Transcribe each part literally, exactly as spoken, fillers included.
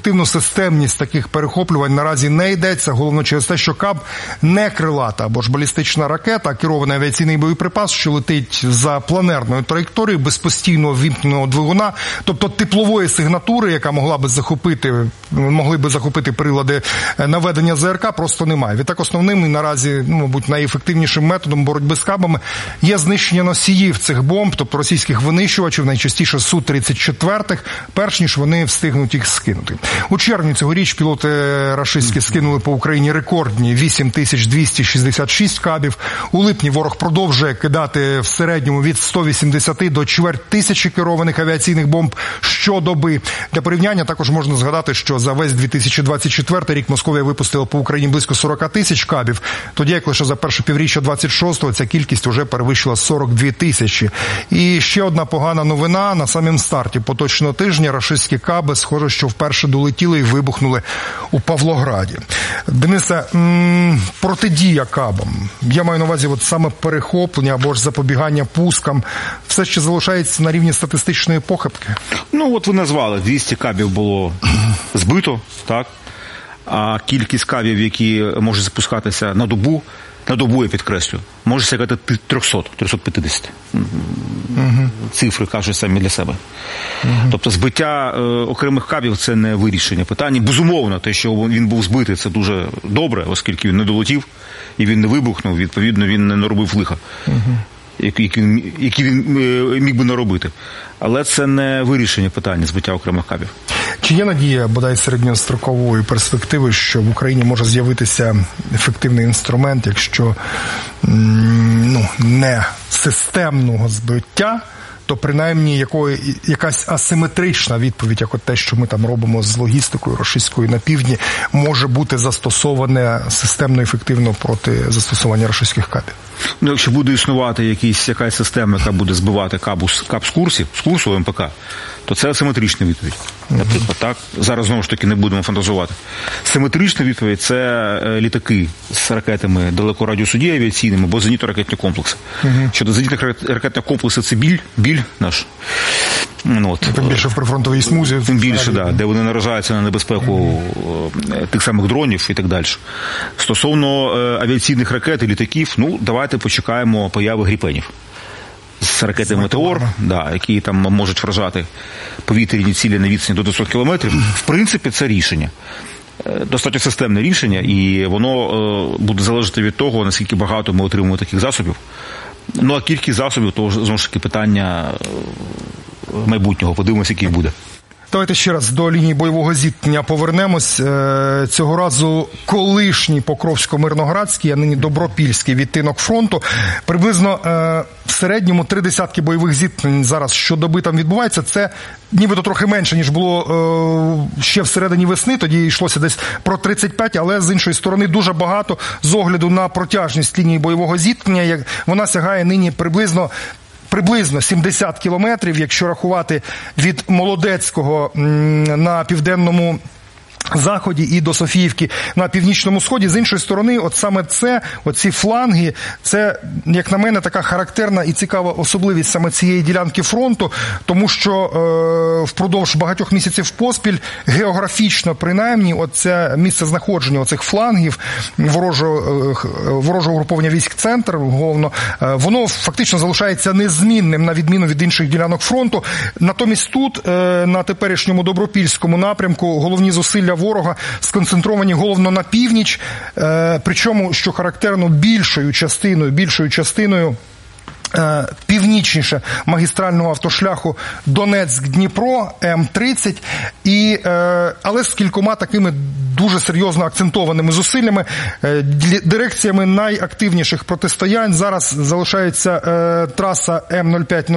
ефективну системність таких перехоплювань наразі не йдеться, головно через те, що КАБ не крилата або ж балістична ракета, а керований авіаційний боєприпас, що летить за планерною траєкторією без постійного вімкненого двигуна, тобто теплової сигнатури, яка могла би захопити, могли би захопити прилади наведення ЗРК, просто немає. Відтак основним і наразі, ну, мабуть, найефективнішим методом боротьби з КАБами є знищення носіїв цих бомб, тобто російських винищувачів, найчастіше Су тридцять чотири, перш ніж вони встигнуть їх скинути. У червні цьогоріч пілоти рашистські скинули по Україні рекордні вісім тисяч двісті шістдесят шість кабів. У липні ворог продовжує кидати в середньому від сто вісімдесят до чверть тисячі керованих авіаційних бомб щодоби. Для порівняння також можна згадати, що за весь дві тисячі двадцять четвертий рік Московія випустила по Україні близько сорок тисяч кабів, тоді як лише за перше півріччя двадцять шостого ця кількість вже перевищила сорок дві тисячі. І ще одна погана новина. На самім старті поточного тижня рашистські каби, схоже, що вперше долетіли і вибухнули у Павлограді. Денисе, м- протидія кабам, я маю на увазі от саме перехоплення або ж запобігання пускам, все ще залишається на рівні статистичної похибки? Ну, от ви назвали, двісті кабів було збито, так? А кількість кабів, які можуть запускатися на добу, на добу, я підкреслю, може сягати триста - триста п'ятдесят. Угу. Цифри кажуть самі для себе. Угу. Тобто збиття е, окремих кабів – це не вирішення питання. Безумовно, те, що він був збитий, це дуже добре, оскільки він не долетів і він не вибухнув, відповідно, він не наробив лиха. Угу. Які він, які він міг би наробити. Але це не вирішення питання збиття окремих кабів. Чи є надія, бодай середньострокової перспективи, що в Україні може з'явитися ефективний інструмент, якщо ну, не системного збиття, то принаймні якої, якась асиметрична відповідь, як от те, що ми там робимо з логістикою російською на півдні, може бути застосоване системно, ефективно проти застосування російських кабів? Ну, якщо буде існувати якісь, якась система, яка буде збивати каб, каб з курсів, з курсу ем пе ка, то це асиметрична відповідь. Наприклад, так? Зараз, знову ж таки, не будемо фантазувати. Симетрична відповідь – це літаки з ракетами далекого радіусу дії авіаційними або зенітно-ракетні комплекси. Uh-huh. Щодо зенітно ракетних комплексів – це біль, біль наш. Ну, от. Тим більше в прифронтовій смузі. Тим більше, да, де вони наражаються на небезпеку uh-huh. тих самих дронів і так далі. Стосовно е, авіаційних ракет і літаків, ну, давайте почекаємо появи гріпенів. З ракети «Метеор», да, які там можуть вражати повітряні цілі на відстані до двохсот кілометрів. В принципі, це рішення. Достатньо системне рішення, і воно буде залежати від того, наскільки багато ми отримуємо таких засобів. Ну, а кількість засобів, то, знову ж таки, питання майбутнього. Подивимося, який буде. Давайте ще раз до лінії бойового зіткнення повернемось. Цього разу колишній Покровсько-Мирноградський, а нині Добропільський відтинок фронту. Приблизно в середньому три десятки бойових зіткнень зараз щодоби там відбувається. Це нібито трохи менше, ніж було ще всередині весни. Тоді йшлося десь про тридцять п'ять, але з іншої сторони дуже багато з огляду на протяжність лінії бойового зіткнення. Вона сягає нині приблизно Приблизно сімдесят кілометрів, якщо рахувати від Молодецького на південному заході і до Софіївки на північному сході. З іншої сторони, от саме це, оці фланги, це, як на мене, така характерна і цікава особливість саме цієї ділянки фронту, тому що е, впродовж багатьох місяців поспіль географічно, принаймні, оце місце знаходження оцих флангів ворожого, е, ворожого угруповання військ «Центр», головно, е, воно фактично залишається незмінним, на відміну від інших ділянок фронту. Натомість тут, е, на теперішньому Добропільському напрямку, головні зусилля ворога сконцентровані головно на північ, е, причому, що характерно, більшою частиною, більшою частиною е, північніше магістрального автошляху Донецьк-Дніпро, Ем тридцять, і, е, але з кількома такими дуже серйозно акцентованими зусиллями, е, дирекціями найактивніших протистоянь. Зараз залишається е, траса Ем нуль п'ять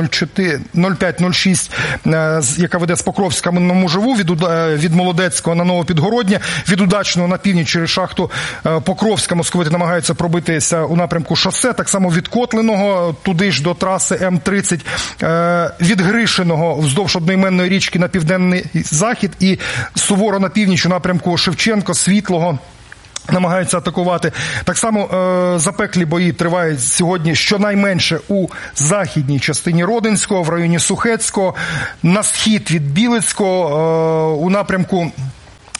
нуль шість, е, яка веде з Покровська на Можеву, від, е, від Молодецького на Новопідгороднє, від Удачного на північ через шахту е, Покровська московити намагаються пробитися у напрямку шосе, так само від Котлиного, туди ж до траси Ем тридцять, е, від Гришиного вздовж одноіменної річки на південний захід і суворо на північ у напрямку Шевченко, Світлого намагаються атакувати. Так само е, запеклі бої тривають сьогодні щонайменше у західній частині Родинського, в районі Сухецького, на схід від Білицького, е, у напрямку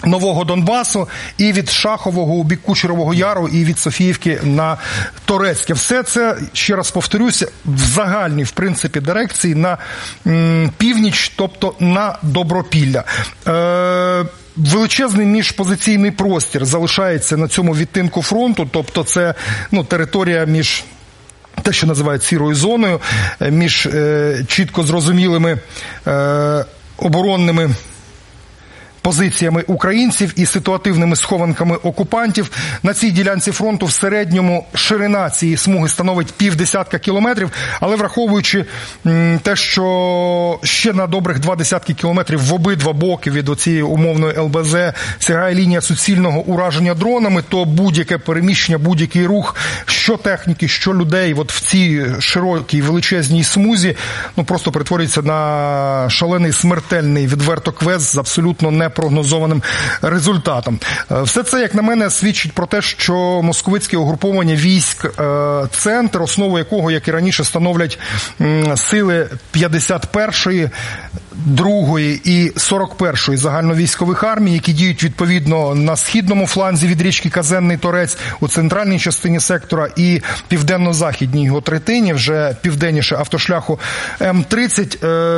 Нового Донбасу, і від Шахового у бік Кучерового Яру, і від Софіївки на Торецьке. Все це, ще раз повторюся, в загальній, в принципі, дирекції на м, північ, тобто на Добропілля. Е, Величезний міжпозиційний простір залишається на цьому відтинку фронту, тобто це, ну, територія між те, що називають сірою зоною, між е, чітко зрозумілими е, оборонними позиціями українців і ситуативними схованками окупантів. На цій ділянці фронту в середньому ширина цієї смуги становить півдесятка кілометрів, але враховуючи м, те, що ще на добрих два десятки кілометрів в обидва боки від оцієї умовної ел бе зет сягає лінія суцільного ураження дронами, то будь-яке переміщення, будь-який рух, що техніки, що людей, от в цій широкій величезній смузі, ну просто перетворюється на шалений, смертельний відверто квест з абсолютно не прогнозованим результатом. Все це, як на мене, свідчить про те, що московицьке угруповання військ «Центр», основу якого, як і раніше, становлять сили п'ятдесят першої, другої і сорок першої загальновійськових армій, які діють відповідно на східному фланзі від річки Казенний Торець, у центральній частині сектора і південно-західній його третині, вже південніше автошляху ем тридцять,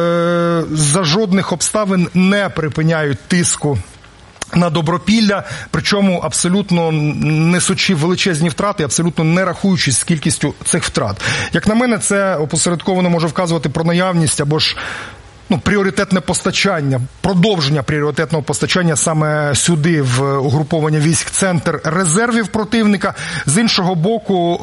за жодних обставин не припиняють тиску на Добропілля, причому абсолютно несучи величезні втрати, абсолютно не рахуючись з кількістю цих втрат. Як на мене, це опосередковано може вказувати про наявність або ж ну, пріоритетне постачання, продовження пріоритетного постачання саме сюди, в угруповання військ «Центр», резервів противника. З іншого боку,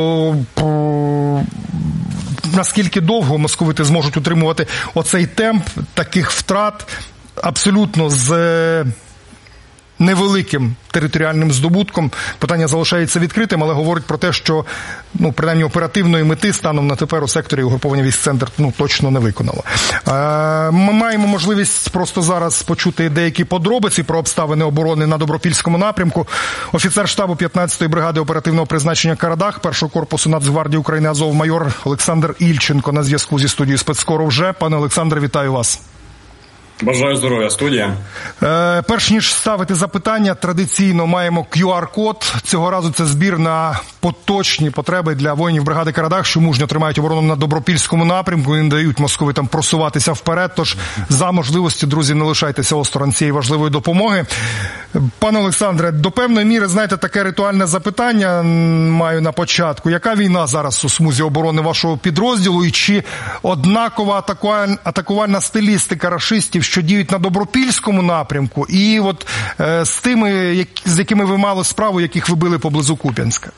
е- наскільки довго московити зможуть утримувати оцей темп таких втрат, абсолютно з невеликим територіальним здобутком, питання залишається відкритим, але говорить про те, що, ну, принаймні, оперативної мети станом на тепер у секторі угруповання військ «Центр» ну, точно не виконало. Ми маємо можливість просто зараз почути деякі подробиці про обставини оборони на Добропільському напрямку. Офіцер штабу п'ятнадцятої бригади оперативного призначення «Карадах» першого корпусу Нацгвардії України «Азов» майор Олександр Ільченко на зв'язку зі студією «Спецкору» вже. Пане Олександре, вітаю вас. Бажаю здоров'я, студія. Е, перш ніж ставити запитання, традиційно маємо кю ар-код. Цього разу це збір на поточні потреби для воїнів бригади «Карадах», що мужньо тримають оборону на Добропільському напрямку і не дають московитам просуватися вперед. Тож за можливості, друзі, не лишайтеся осторонь цієї важливої допомоги. Пане Олександре, до певної міри, знаєте, таке ритуальне запитання маю на початку. Яка війна зараз у смузі оборони вашого підрозділу і чи однакова атакувальна стилістика рашистів, що діють на Добропільському напрямку, і от е, з тими, як, з якими ви мали справу, яких ви били поблизу Куп'янська?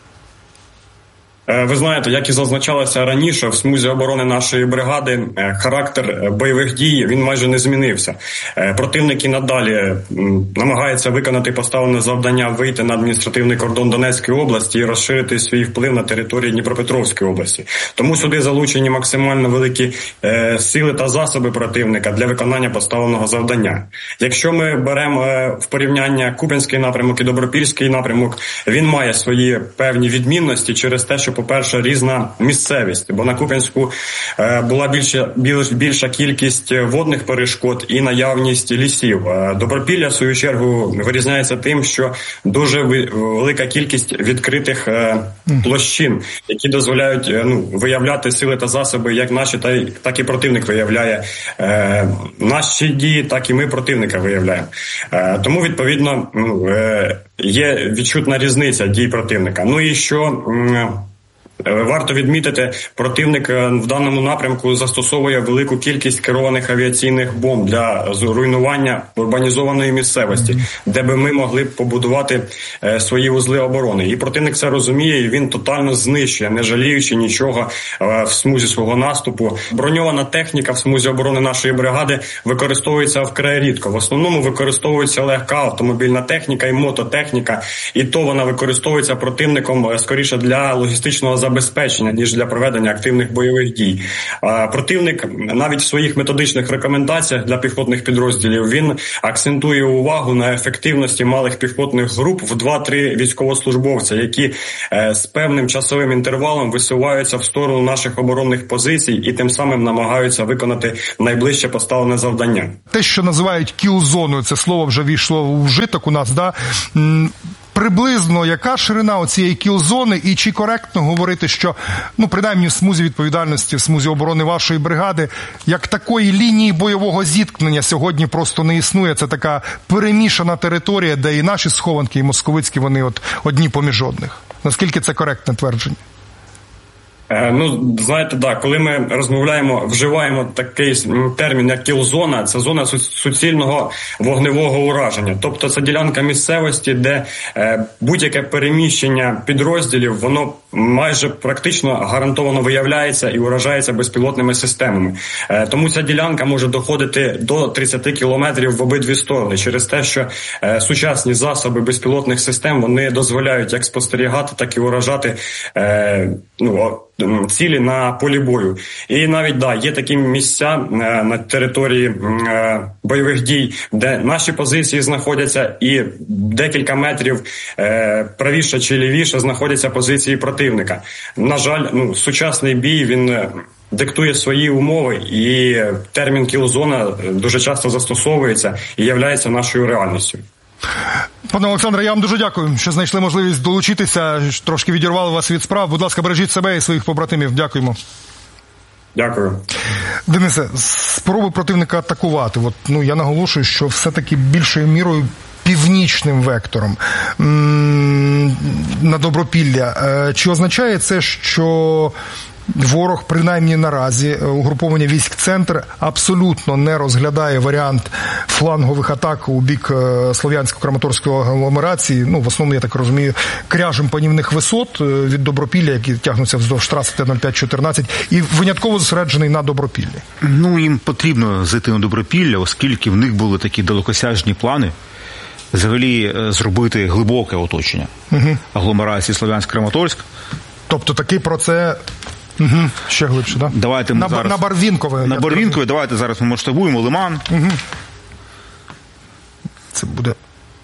Ви знаєте, як і зазначалося раніше, в смузі оборони нашої бригади характер бойових дій, він майже не змінився. Противник і надалі намагається виконати поставлене завдання вийти на адміністративний кордон Донецької області і розширити свій вплив на території Дніпропетровської області. Тому сюди залучені максимально великі сили та засоби противника для виконання поставленого завдання. Якщо ми беремо в порівняння Куп'янський напрямок і Добропільський напрямок, він має свої певні відмінності через те, що, по-перше, різна місцевість, бо на Куп'янську е, була більша, більш, більша кількість водних перешкод і наявність лісів. Е, Добропілля, в свою чергу, вирізняється тим, що дуже велика кількість відкритих е, площин, які дозволяють е, ну, виявляти сили та засоби, як наші, та, так і противник виявляє е, наші дії, так і ми противника виявляємо. Е, тому, відповідно, е, є відчутна різниця дій противника. Ну і що... Е, Варто відмітити, противник в даному напрямку застосовує велику кількість керованих авіаційних бомб для зруйнування урбанізованої місцевості, де би ми могли б побудувати свої вузли оборони. І противник це розуміє, і він тотально знищує, не жаліючи нічого в смузі свого наступу. Броньована техніка в смузі оборони нашої бригади використовується вкрай рідко. В основному використовується легка автомобільна техніка і мототехніка, і то вона використовується противником скоріше для логістичного забезпечення, забезпечення, ніж для проведення активних бойових дій. А противник навіть в своїх методичних рекомендаціях для піхотних підрозділів він акцентує увагу на ефективності малих піхотних груп в два-три військовослужбовця, які е, з певним часовим інтервалом висуваються в сторону наших оборонних позицій і тим самим намагаються виконати найближче поставлене завдання. Те, що називають кіл-зоною, це слово вже війшло в вжиток у нас, да? Приблизно яка ширина оцієї кіл-зони, і чи коректно говорити, що, ну, принаймні в смузі відповідальності, в смузі оборони вашої бригади, як такої лінії бойового зіткнення сьогодні просто не існує? Це така перемішана територія, де і наші схованки, і московицькі, вони от одні поміж одних. Наскільки це коректне твердження? Ну, знаєте, да, коли ми розмовляємо, вживаємо такий термін, як кіл-зона, це зона суцільного вогневого ураження. Тобто це ділянка місцевості, де е, будь-яке переміщення підрозділів, воно майже практично гарантовано виявляється і уражається безпілотними системами. Е, тому ця ділянка може доходити до тридцять кілометрів в обидві сторони, через те, що е, сучасні засоби безпілотних систем, вони дозволяють як спостерігати, так і уражати е, ну, цілі на полі бою. І навіть, да, є такі місця е, на території е, бойових дій, де наші позиції знаходяться, і декілька метрів е, правіше чи лівіше знаходяться позиції противника. На жаль, ну, сучасний бій, він диктує свої умови, і термін кіл-зона дуже часто застосовується і являється нашою реальністю. Пане Олександре, я вам дуже дякую, що знайшли можливість долучитися, трошки відірвали вас від справ. Будь ласка, бережіть себе і своїх побратимів. Дякуємо. Дякую. Денисе, спроби противника атакувати. От, ну, я наголошую, що все-таки більшою мірою північним вектором на Добропілля. Чи означає це, що ворог, принаймні наразі, угруповання військ «Центр» абсолютно не розглядає варіант флангових атак у бік Слов'янсько-Краматорської агломерації, ну, в основному, я так розумію, кряжем панівних висот від Добропілля, які тягнуться вздовж траси Т нуль п'ять чотирнадцять, і винятково зосереджений на Добропіллі? Ну, їм потрібно зайти на Добропілля, оскільки в них були такі далекосяжні плани взагалі зробити глибоке оточення угу. агломерації Слов'янськ-Краматорськ. Тобто такий про це... Угу. Ще глибше, так? Да? На, зараз... на Барвінкове. На Барвінкове, давайте зараз ми масштабуємо Лиман. Угу. Це буде...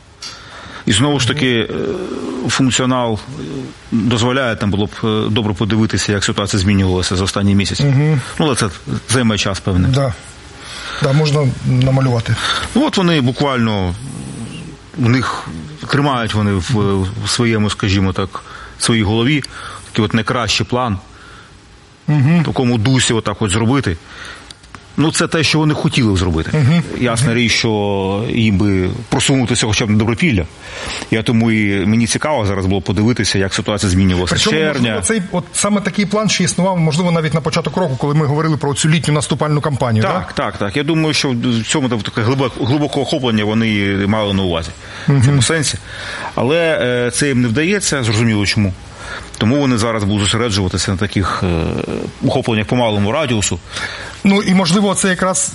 І знову ж таки, функціонал дозволяє, там було б добре подивитися, як ситуація змінювалася за останні місяці. Угу. Ну, але це займе час, певне. Так, да. да, можна намалювати. Ну, от вони буквально, в них тримають вони в, в своєму, скажімо так, в своїй голові такий от найкращий план, угу. в такому дусі отак от зробити. Ну, це те, що вони хотіли зробити. Uh-huh. Ясна річ, що їм би просунутися хоча б на Добропілля. Я тому і мені цікаво зараз було подивитися, як ситуація змінювалася з червня. Можливо, цей, от саме такий план ще існував, можливо, навіть на початок року, коли ми говорили про цю літню наступальну кампанію, так? Так, так, так. Я думаю, що в цьому таке глибоке, глибоке охоплення вони мали на увазі. Uh-huh. В цьому сенсі. Але е, це їм не вдається, зрозуміло чому. Тому вони зараз будуть зосереджуватися на таких е, охопленнях по малому радіусу. Ну і, можливо, це якраз,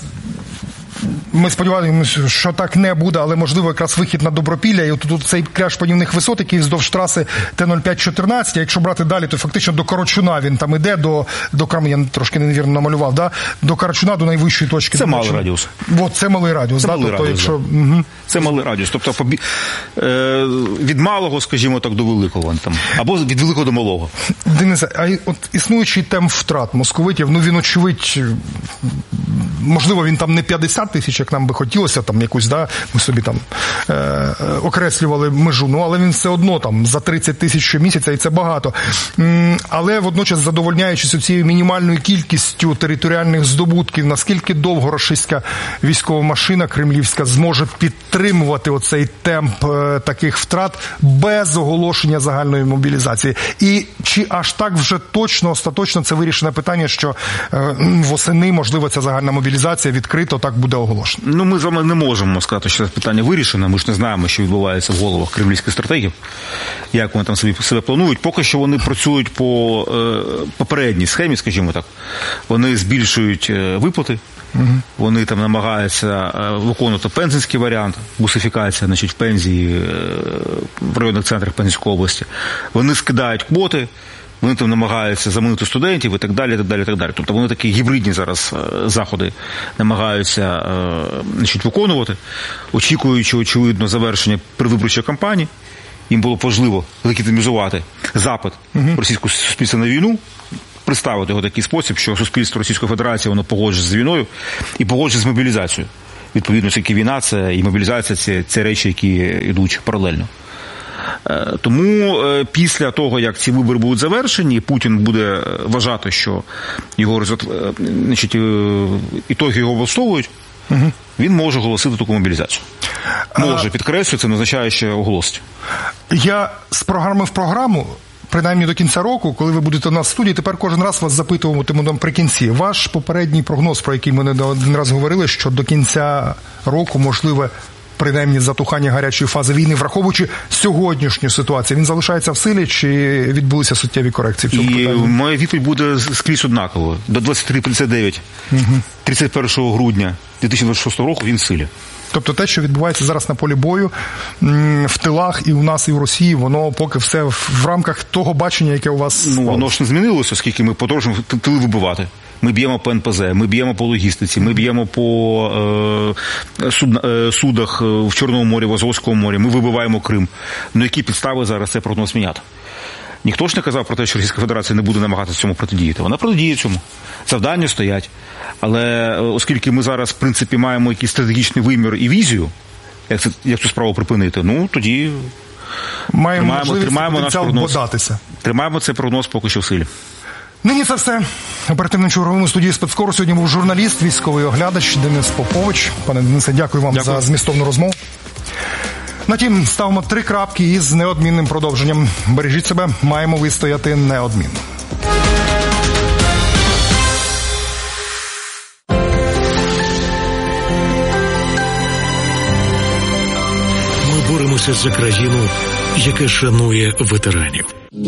ми сподіваємося, що так не буде, але, можливо, якраз вихід на Добропілля, і от тут цей кряж панівних висот, який вздовж траси Т нуль п'ять чотирнадцять, а якщо брати далі, то фактично до Корочуна він там іде, до, до я трошки невірно намалював, да? До Корочуна, до найвищої точки. Це малий радіус. От, це малий радіус. Це да? малий тобто, радіус, якщо... да. угу. Це малий радіус. Тобто побі... е, від малого, скажімо так, до великого. Там. Або від великого до малого. Денисе, а от існуючий темп втрат московитів, ну він, очевидь, можливо, він там не п'ятдесят тисяч, як нам би хотілося, там якусь, да, ми собі там е, окреслювали межу, ну, але він все одно там за тридцять тисяч щомісяця, і це багато. М, але водночас, задовольняючись цією мінімальною кількістю територіальних здобутків, наскільки довго рашистська військова машина кремлівська зможе підтримувати оцей темп е, таких втрат без оголошення загальної мобілізації? І чи аж так вже точно, остаточно це вирішене питання, що е, восени, можливо, ця загальна мобілізація відкрито так буде оголошена? Ну, ми з вами не можемо сказати, що це питання вирішено. Ми ж не знаємо, що відбувається в головах кремлівських стратегів, як вони там собі себе планують. Поки що вони працюють по е, попередній схемі, скажімо так. Вони збільшують е, виплати, угу. вони там намагаються е, виконувати пензенський варіант, бусифікація, значить, в пензії е, в районних центрах Пензенської області. Вони скидають квоти, Вони там намагаються заманити студентів і так далі, і так далі, і так далі. Тобто вони такі гібридні зараз заходи намагаються значить, виконувати, очікуючи, очевидно, завершення передвиборчої кампанії. Їм було важливо легітимізувати запит uh-huh. російського суспільства на війну, представити його в такий спосіб, що суспільство Російської Федерації воно погоджується з війною і погоджується з мобілізацією. Відповідно, оскільки війна це і мобілізація це, це речі, які йдуть паралельно. Тому після того, як ці вибори будуть завершені, Путін буде вважати, що його результат, значить, ітоги його влаштовують, угу. він може оголосити таку мобілізацію. Може, підкреслюю, це не означає, що оголосить. Я з програми в програму, принаймні до кінця року, коли ви будете у нас в студії, тепер кожен раз вас запитуватиму наприкінці. Ваш попередній прогноз, про який ми не один раз говорили, що до кінця року, можливо, принаймні затухання гарячої фази війни, враховуючи сьогоднішню ситуацію, він залишається в силі чи відбулися суттєві корекції в цьому питанні? І моя відповідь буде скрізь однаково. До двадцять три тридцять дев'ять, угу. тридцять першого грудня дві тисячі двадцять шостого року він в силі. Тобто те, що відбувається зараз на полі бою, в тилах і у нас, і в Росії, воно поки все в рамках того бачення, яке у вас... Ну, воно ж не змінилося, оскільки ми продовжуємо тили вибивати. Ми б'ємо по ен пе зет, ми б'ємо по логістиці, ми б'ємо по е, суд, е, судах в Чорному морі, в Азовському морі, ми вибиваємо Крим. Ну які підстави зараз цей прогноз міняти? Ніхто ж не казав про те, що Російська Федерація не буде намагатися цьому протидіяти. Вона протидіє цьому. Завдання стоять. Але оскільки ми зараз, в принципі, маємо якийсь стратегічний вимір і візію, як, це, як цю справу припинити, ну тоді маємо тримаємо, тримаємо наш прогноз. Бодатися. Тримаємо цей прогноз поки що в силі. Нині це все. Оперативно-черговому студії спецкору сьогодні був журналіст, військовий оглядач Денис Попович. Пане Денисе, дякую вам дякую. за змістовну розмову. На тім ставимо три крапки із неодмінним продовженням. Бережіть себе, маємо вистояти неодмінно. Ми боремося за країну, яка шанує ветеранів.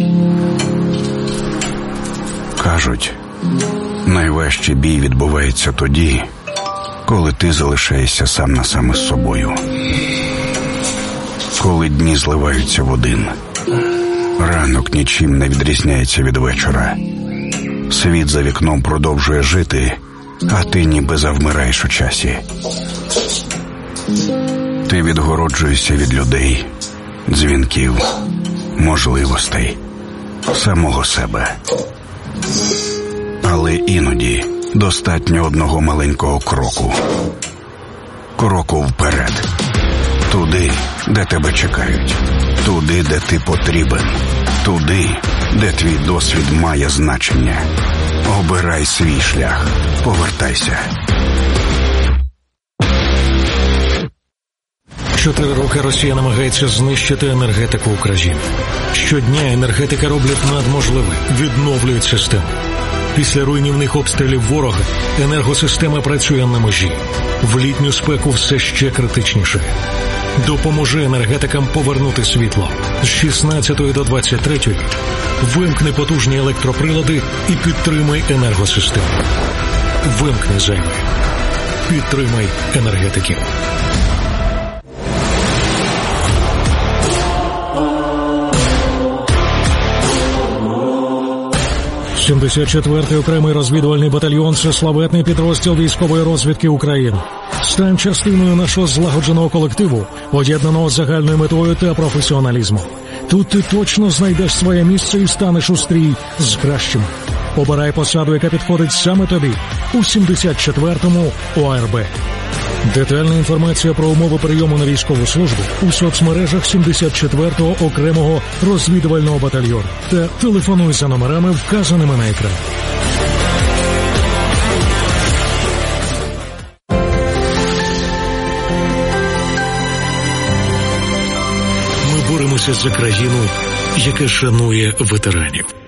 Кажуть, найважчий бій відбувається тоді, коли ти залишаєшся сам на сам із собою. Коли дні зливаються в один. Ранок нічим не відрізняється від вечора. Світ за вікном продовжує жити, а ти ніби завмираєш у часі. Ти відгороджуєшся від людей, дзвінків, можливостей, самого себе. Але іноді достатньо одного маленького кроку. Кроку вперед. Туди, де тебе чекають. Туди, де ти потрібен. Туди, де твій досвід має значення. Обирай свій шлях. Повертайся. Чотири роки Росія намагається знищити енергетику України. Щодня енергетика роблять надможливе, відновлюють систему. Після руйнівних обстрілів ворога енергосистема працює на межі. В літню спеку все ще критичніше. Допоможи енергетикам повернути світло. З шістнадцятої до двадцять третьої вимкни потужні електроприлади і підтримай енергосистему. Вимкни зайве. Підтримай енергетиків. сімдесят четвертий окремий розвідувальний батальйон – це славетний підрозділ військової розвідки України. Стань частиною нашого злагодженого колективу, об'єднаного загальною метою та професіоналізмом. Тут ти точно знайдеш своє місце і станеш у стрій з кращими. Обирай посаду, яка підходить саме тобі у сімдесят четвертому о а ер бе. Детальна інформація про умови прийому на військову службу у соцмережах сімдесят четвертого окремого розвідувального батальйону та телефонуй за номерами, вказаними на екрані. Ми боремося за країну, яка шанує ветеранів.